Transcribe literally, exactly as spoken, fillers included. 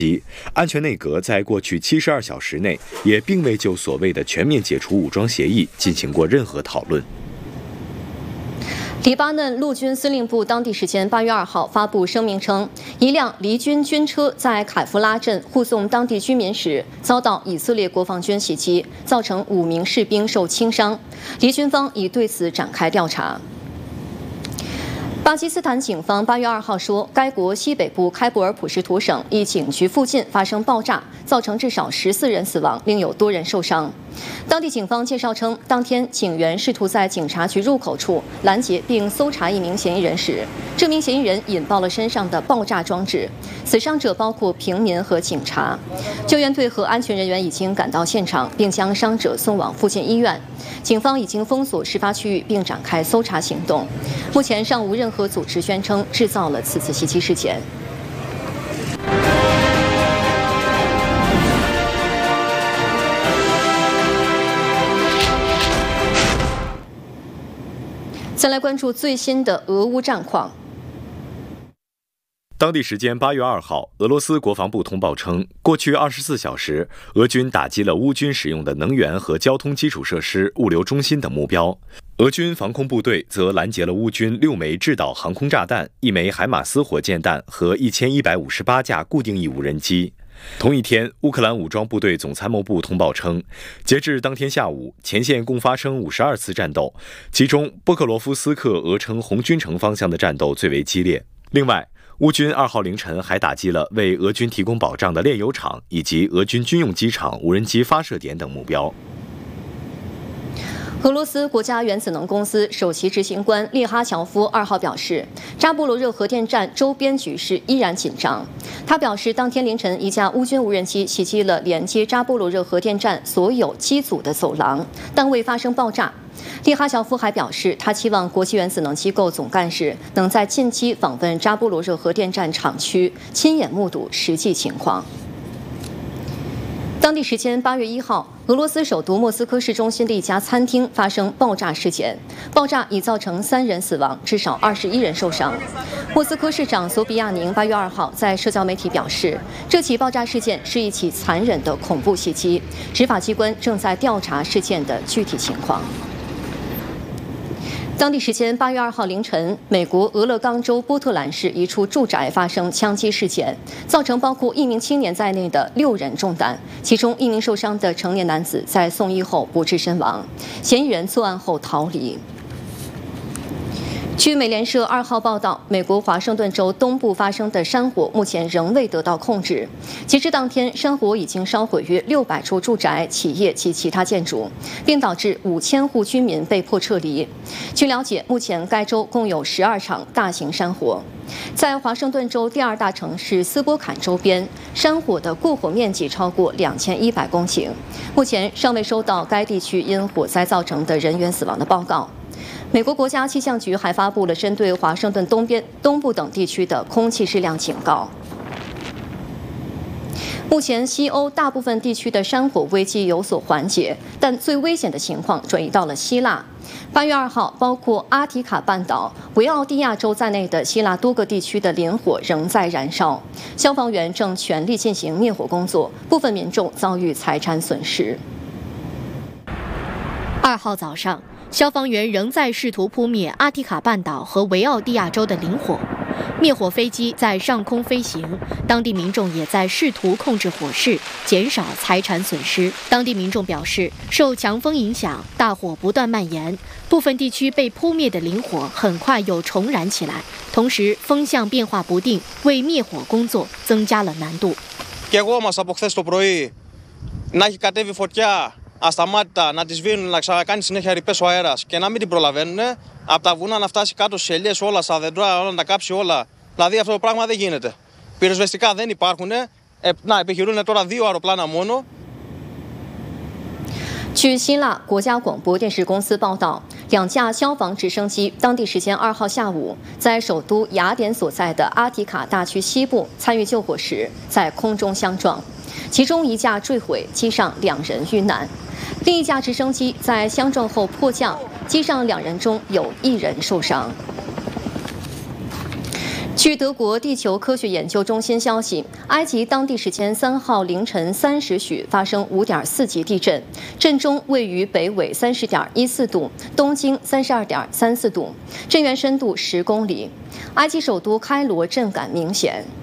安全内阁在过去七十二小时内也并未就所谓的全面解除武装协议进行过任何讨论。 黎巴嫩陆军司令部当地时间八月二号发布声明称，一辆黎军军车在凯夫拉镇护送当地居民时，遭到以色列国防军袭击，造成五名士兵受轻伤。黎军方已对此展开调查。巴基斯坦警方八月二号说，该国西北部开布尔普什图省一警局附近发生爆炸，造成至少十四人死亡，另有多人受伤。当地警方介绍称，当天警员试图在警察局入口处拦截并搜查一名嫌疑人时，这名嫌疑人引爆了身上的爆炸装置，死伤者包括平民和警察。救援队和安全人员已经赶到现场，并将伤者送往附近医院。警方已经封锁事发区域，并展开搜查行动。目前尚无任何组织宣称制造了此次袭击事件。再来关注最新的俄乌战况。 当地时间八月二号，俄罗斯国防部通报称，过去二十四小时，俄军打击了乌军使用的能源和交通基础设施、物流中心等目标。俄军防空部队则拦截了乌军六枚制导航空炸弹、一枚海马斯火箭弹和一千一百五十八架固定翼无人机。同一天，乌克兰武装部队总参谋部通报称，截至当天下午，前线共发生五十二次战斗，其中波克罗夫斯克俄称红军城方向的战斗最为激烈。另外，乌军二号凌晨还打击了为俄军提供保障的炼油厂以及俄军军用机场、无人机发射点等目标。 俄罗斯国家原子能公司首席执行官列哈乔夫二号表示，扎波罗热核电站周边局势依然紧张。他表示，当天凌晨，一架乌军无人机袭击了连接扎波罗热核电站所有机组的走廊，但未发生爆炸。列哈乔夫还表示，他期望国际原子能机构总干事能在近期访问扎波罗热核电站厂区，亲眼目睹实际情况。当地时间八月一号，俄罗斯首都莫斯科市中心的一家餐厅发生爆炸事件，爆炸已造成三人死亡，至少二十一人受伤。莫斯科市长索比亚宁八月二号在社交媒体表示，这起爆炸事件是一起残忍的恐怖袭击，执法机关正在调查事件的具体情况。当地时间八月二号凌晨，美国俄勒冈州波特兰市一处住宅发生枪击事件，造成包括一名青年在内的六人中弹，其中一名受伤的成年男子在送医后不治身亡，嫌疑人作案后逃离。据美联社二号报道，美国华盛顿州东部发生的山火目前仍未得到控制。截至当天，山火已经烧毁约六百处住宅、企业及其他建筑，并导致五千户居民被迫撤离。据了解，目前该州共有十二场大型山火。在华盛顿州第二大城市斯波坎周边，山火的过火面积超过两千一百公顷。目前尚未收到该地区因火灾造成的人员死亡的报告。美国国家气象局还发布了针对华盛顿东边、东部等地区的空气质量警告。目前，西欧大部分地区的山火危机有所缓解，但最危险的情况转移到了希腊。八月二号，包括阿提卡半岛、维奥蒂亚州在内的希腊多个地区的林火仍在燃烧，消防员正全力进行灭火工作，部分民众遭遇财产损失。 二号早上，消防员仍在试图扑灭阿提卡半岛和维奥蒂亚州的林火，灭火飞机在上空飞行，当地民众也在试图控制火势，减少财产损失。当地民众表示，受强风影响，大火不断蔓延，部分地区被扑灭的林火很快又重燃起来，同时风向变化不定，为灭火工作增加了难度。 Ασταμάτητα να τις βίνουν, να ξανακάνει συνέχεια ρηπές ο αέρας και να μην την προλαβαίνουν, από τα βουνά να φτάσει κάτω στις ελιές όλα, στα δέντρα, όλα να τα κάψει όλα. Δηλαδή αυτό το πράγμα δεν γίνεται. Πυροσβεστικά δεν υπάρχουν, ε, να επιχειρούν τώρα δύο αεροπλάνα μόνο. 据希腊国家广播电视公司报道，两架消防直升机当地时间二号下午在首都雅典所在的阿提卡大区西部参与救火时，在空中相撞，其中一架坠毁，机上两人遇难。另一架直升机在相撞后迫降，机上两人中有一人受伤。 据德国地球科学研究中心消息，埃及当地时间三号凌晨三时许发生五点四级地震，震中位于北纬三十点一四度，东经三十二点三四度，震源深度十公里。埃及首都开罗震感明显。